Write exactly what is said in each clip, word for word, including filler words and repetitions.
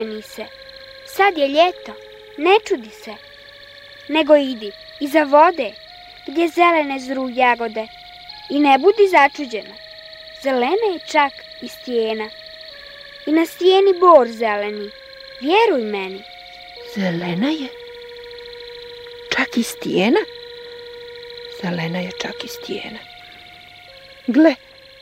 zeleni se, sad je ljeto, ne čudi se, nego idi iza vode, gdje zelene zru jagode, i ne budi začuđena, zelena je čak i stijena, i na stijeni bor zeleni, vjeruj meni. Zelena je čak i stijena? Zelena je čak i stijena. Gle,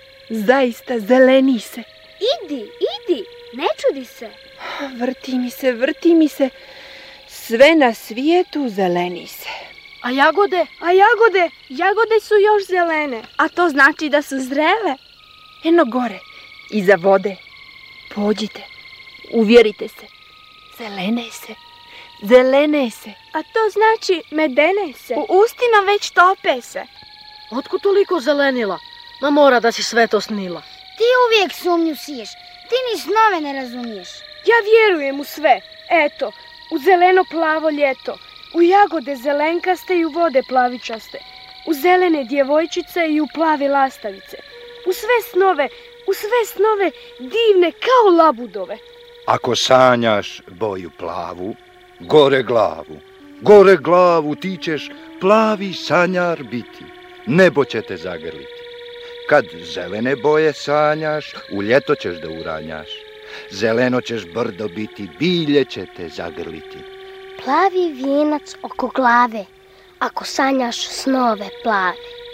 zaista zeleni se. Idi, idi, ne čudi se. Vrti mi se, vrti mi se, sve na svijetu zeleni se. A jagode? A jagode? Jagode su još zelene. A to znači da su zrele. Eno gore, iza vode. Pođite, uvjerite se. Zelene se, zelene se. A to znači medene se. U ustima već tope se. Otkud toliko zelenila? Ma mora da si sve to snila. Ti uvijek sumnju siješ. Ti ni snove ne razumiješ. Ja vjerujem u sve. Eto, u zeleno plavo ljeto. U jagode zelenkaste i u vode plavičaste. U zelene djevojčice i u plave lastavice. U sve snove, u sve snove divne kao labudove. Ako sanjaš boju plavu, gore glavu. Gore glavu ti ćeš plavi sanjar biti. Nebo će te zagrliti. Kad zelene boje sanjaš, u ljeto ćeš da uranjaš. Zeleno ćeš brdo biti, bilje će te zagrliti. Plavi vijenac oko glave, ako sanjaš snove plave.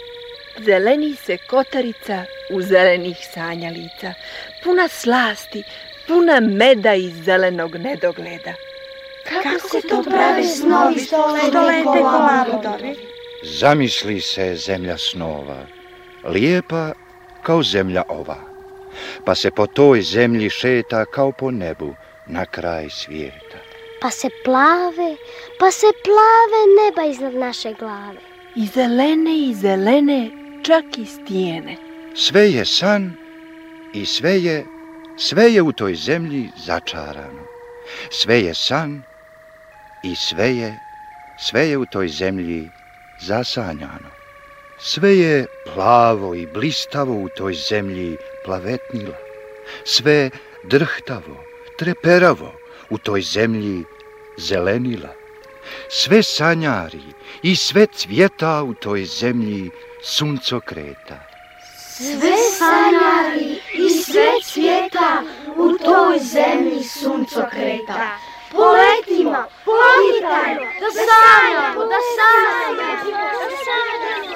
Zeleni se kotarica u zelenih sanjalica, puna slasti, puna meda iz zelenog nedogleda. Kako, Kako se to prave snovi što lete ko labudovi? Zamisli se zemlja snova, lijepa kao zemlja ova, pa se po toj zemlji šeta kao po nebu na kraj svijeta. Pa se plave, pa se plave neba iznad naše glave. I zelene i zelene, čak i stijene. Sve je san i sve je, sve je u toj zemlji začarano. Sve je san i sve je, sve je u toj zemlji zasanjano. Sve je plavo i blistavo u toj zemlji plavetnila. Sve drhtavo, treperavo u toj zemlji zelenila. Sve sanjari i sve cvjeta u toj zemlji suncokreta. Sve sanjari i sve cvjeta u toj zemlji suncokreta. Poletimo, politajmo, da sanjamo, da sanjamo, da sanjamo.